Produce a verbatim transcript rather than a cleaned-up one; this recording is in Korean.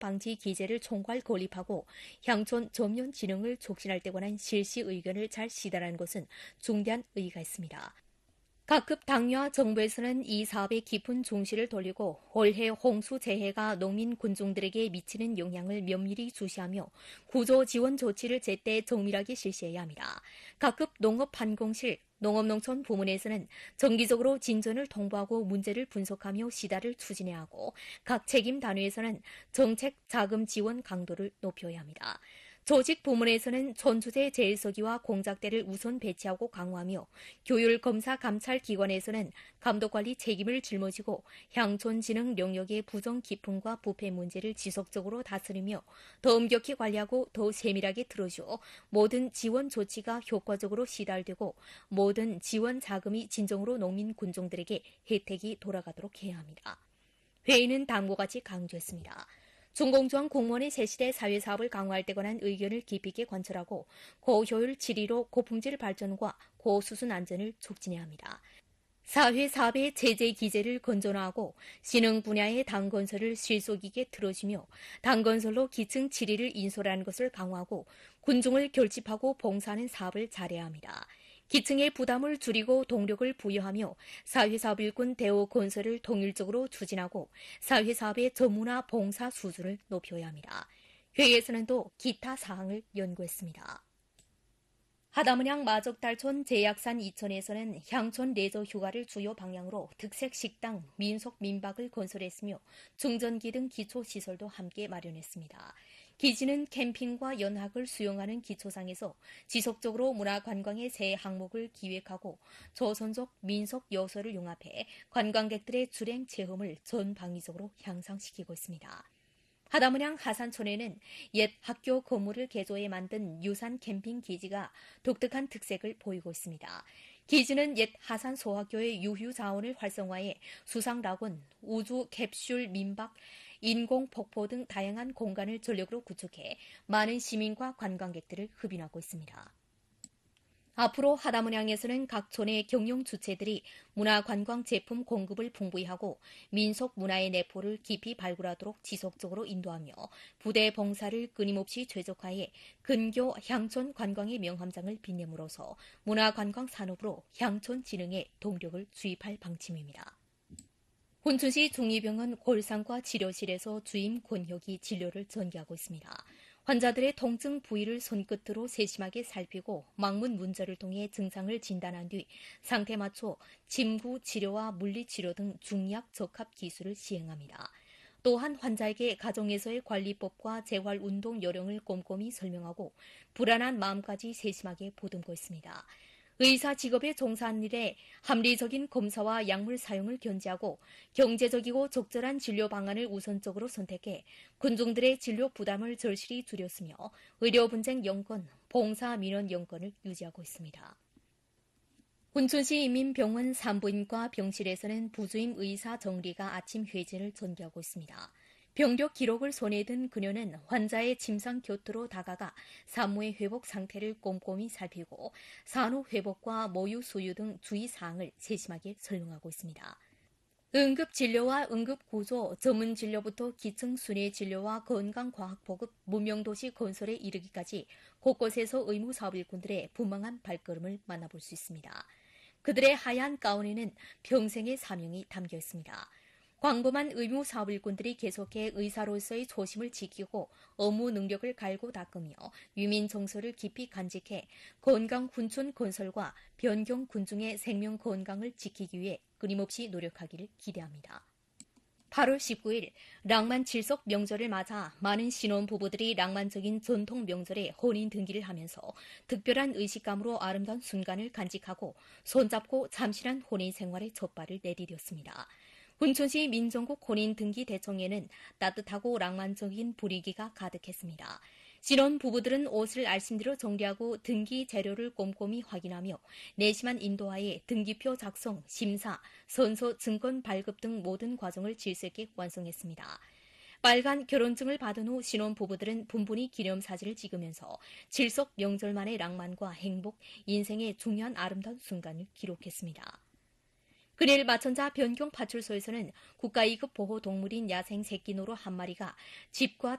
방지 기제를 총괄 건립하고 향촌 전면 진흥을 촉진할 때 관한 실시 의견을 잘 시달하는 것은 중대한 의의가 있습니다. 각급 당뇨와 정부에서는 이 사업에 깊은 중시를 돌리고 올해 홍수 재해가 농민 군중들에게 미치는 영향을 면밀히 주시하며 구조 지원 조치를 제때 정밀하게 실시해야 합니다. 각급 농업환공실, 농업농촌 부문에서는 정기적으로 진전을 통보하고 문제를 분석하며 시다를 추진해야 하고 각 책임 단위에서는 정책 자금 지원 강도를 높여야 합니다. 조직 부문에서는 전주제 제일서기와 공작대를 우선 배치하고 강화하며 교율 검사 감찰 기관에서는 감독관리 책임을 짊어지고 향촌 진흥 영역의 부정 기품과 부패 문제를 지속적으로 다스리며 더 엄격히 관리하고 더 세밀하게 들어주어 모든 지원 조치가 효과적으로 시달되고 모든 지원 자금이 진정으로 농민 군종들에게 혜택이 돌아가도록 해야 합니다. 회의는 다음과 같이 강조했습니다. 중공조항 공무원의 세시대 사회사업을 강화할 때 관한 의견을 깊이 있게 관철하고 고효율 질의로 고품질 발전과 고수순 안전을 촉진해야 합니다. 사회사업의 제재 기제를 건전화하고 신흥 분야의 당건설을 실속 있게 틀어주며 당건설로 기층 질의를 인솔하는 것을 강화하고 군중을 결집하고 봉사하는 사업을 잘해야 합니다. 기층의 부담을 줄이고 동력을 부여하며 사회사업 일꾼 대우 건설을 통일적으로 추진하고 사회사업의 전문화 봉사 수준을 높여야 합니다. 회의에서는 또 기타 사항을 연구했습니다. 하다문향 마적달촌 제약산 이천에서는 향촌 레저 휴가를 주요 방향으로 특색 식당, 민속 민박을 건설했으며 중전기 등 기초시설도 함께 마련했습니다. 기지는 캠핑과 연학을 수용하는 기초상에서 지속적으로 문화관광의 새 항목을 기획하고 조선족 민속 요소를 융합해 관광객들의 출행 체험을 전방위적으로 향상시키고 있습니다. 하다문향 하산촌에는 옛 학교 건물을 개조해 만든 유산 캠핑 기지가 독특한 특색을 보이고 있습니다. 기지는 옛 하산 소학교의 유휴 자원을 활성화해 수상 락원, 우주 캡슐 민박, 인공 폭포 등 다양한 공간을 전력으로 구축해 많은 시민과 관광객들을 흡인하고 있습니다. 앞으로 하다문향에서는 각 촌의 경영 주체들이 문화관광 제품 공급을 풍부히 하고 민속 문화의 내포를 깊이 발굴하도록 지속적으로 인도하며 부대 봉사를 끊임없이 최적화해 근교 향촌 관광의 명함장을 빛냄으로써 문화관광 산업으로 향촌 진흥에 동력을 주입할 방침입니다. 훈춘시 중의병원 골상과 치료실에서 주임 권혁이 진료를 전개하고 있습니다. 환자들의 통증 부위를 손끝으로 세심하게 살피고 망문 문절을 통해 증상을 진단한 뒤 상태 맞춰 침구 치료와 물리치료 등 중약 적합 기술을 시행합니다. 또한 환자에게 가정에서의 관리법과 재활운동 요령을 꼼꼼히 설명하고 불안한 마음까지 세심하게 보듬고 있습니다. 의사 직업에 종사한 일에 합리적인 검사와 약물 사용을 견지하고 경제적이고 적절한 진료 방안을 우선적으로 선택해 군중들의 진료 부담을 절실히 줄였으며 의료 분쟁 영권, 봉사 민원 영권을 유지하고 있습니다. 훈춘시 인민병원 산부인과 병실에서는 부주임 의사 정리가 아침 회진을 전개하고 있습니다. 병력 기록을 손에 든 그녀는 환자의 침상 곁으로 다가가 산모의 회복 상태를 꼼꼼히 살피고 산후 회복과 모유 수유 등 주의사항을 세심하게 설명하고 있습니다. 응급진료와 응급구조, 전문진료부터 기층순회진료와 건강과학보급, 문명도시 건설에 이르기까지 곳곳에서 의무사업 일꾼들의 분망한 발걸음을 만나볼 수 있습니다. 그들의 하얀 가운에는 평생의 사명이 담겨 있습니다. 광범한 의무 사업 일꾼들이 계속해 의사로서의 초심을 지키고 업무 능력을 갈고 닦으며 유민 정서를 깊이 간직해 건강 훈촌 건설과 변경 군중의 생명 건강을 지키기 위해 끊임없이 노력하기를 기대합니다. 팔월 십구일 낭만 칠석 명절을 맞아 많은 신혼부부들이 낭만적인 전통 명절에 혼인 등기를 하면서 특별한 의식감으로 아름다운 순간을 간직하고 손잡고 참신한 혼인 생활의 첫발을 내디뎠습니다. 훈춘시 민정국 혼인등기대청에는 따뜻하고 낭만적인 분위기가 가득했습니다. 신혼 부부들은 옷을 알심대로 정리하고 등기 재료를 꼼꼼히 확인하며 내심한 인도하에 등기표 작성, 심사, 선서, 증권 발급 등 모든 과정을 질서 있게 완성했습니다. 빨간 결혼증을 받은 후 신혼 부부들은 분분히 기념사진을 찍으면서 칠석 명절만의 낭만과 행복, 인생의 중요한 아름다운 순간을 기록했습니다. 그릴 마천자 변경 파출소에서는 국가 이 급 보호 동물인 야생 새끼노루 한 마리가 집과